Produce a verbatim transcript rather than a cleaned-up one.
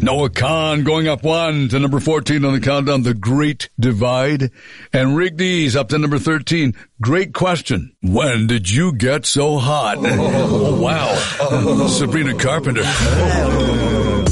Noah Khan going up one to number fourteen on the countdown, The Great Divide. And Rick Dees up to number thirteen. Great question. When did you get so hot? Oh, wow. Sabrina Carpenter.